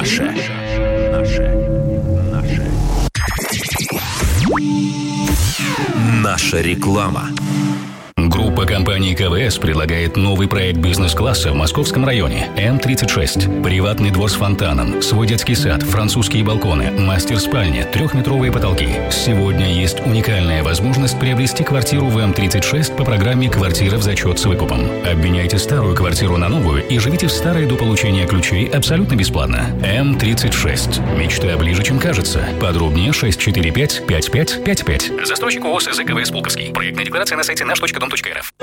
наше. Наша реклама. Группа компаний КВС предлагает новый проект бизнес-класса в Московском районе М36. Приватный двор с фонтаном, свой детский сад, французские балконы, мастер-спальня, 3-метровые потолки. Сегодня есть уникальная возможность приобрести квартиру в М36 по программе «Квартира в зачет с выкупом». Обменяйте старую квартиру на новую и живите в старой до получения ключей абсолютно бесплатно. М36. Мечта ближе, чем кажется. Подробнее 645-5555. Застройщик ООО СЗ КВС «Пулковский». Проектная декларация на сайте наш.дом.рф.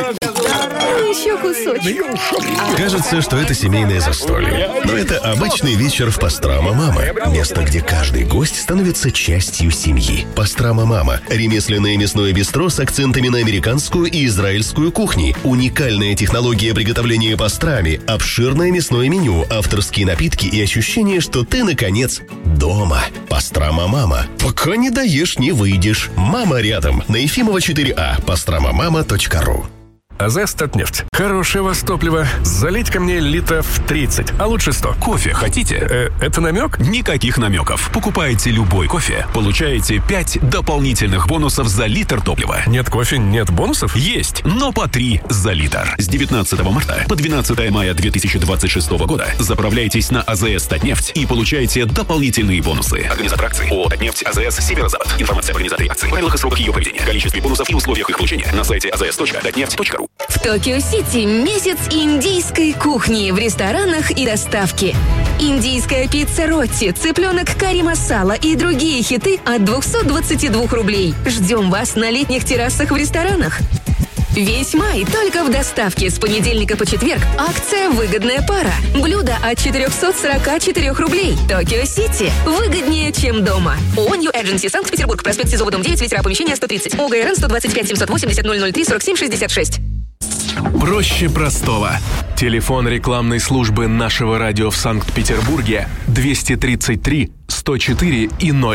Еще кусочек. Кажется, что это семейное застолье. Но это обычный вечер в Пастрама Мама. Место, где каждый гость становится частью семьи. Пастрама Мама. Ремесленное мясное бистро с акцентами на американскую и израильскую кухни. Уникальная технология приготовления пастрами. Обширное мясное меню, авторские напитки и ощущение, что ты, наконец, дома. Пастрама Мама. Пока не доешь, не выйдешь. Мама рядом. На Ефимова 4А. pastramamama.ru. АЗС «Татнефть». Хорошее вас топливо. Залить ко мне литров 30, а лучше 100. Кофе хотите? Это намек? Никаких намеков. Покупаете любой кофе, получаете 5 дополнительных бонусов за литр топлива. Нет кофе, нет бонусов? Есть, но по 3 за литр. С 19 марта по 12 мая 2026 года заправляйтесь на АЗС «Татнефть» и получаете дополнительные бонусы. Организатор акции ООО «Татнефть», АЗС «Северо-Запад». Информация об организаторе акции, правилах и сроках ее проведения, количестве бонусов и условиях их получения на сайте azs.tatneft.ru. В Токио-Сити месяц индийской кухни в ресторанах и доставке. Индийская пицца Ротти, цыпленок карри масала и другие хиты от 222 рублей. Ждем вас на летних террасах в ресторанах. Весь май только в доставке с понедельника по четверг. Акция «Выгодная пара». Блюдо от 444 рублей. Токио-Сити. Выгоднее, чем дома. ООО «Нью Эдженси», Санкт-Петербург, проспект Сизова, дом 9, ветера помещения 130. ОГРН 125 780 003 47 66. Проще простого. Телефон рекламной службы нашего радио в Санкт-Петербурге 233 104 и 0.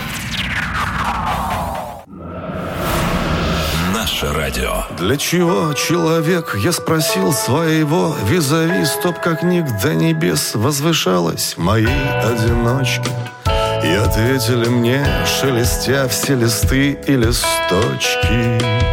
Наше радио. Для чего человек, я спросил своего визави, стоп, как ник до небес возвышалась моей одиночки. И ответили мне, шелестя все листы и листочки.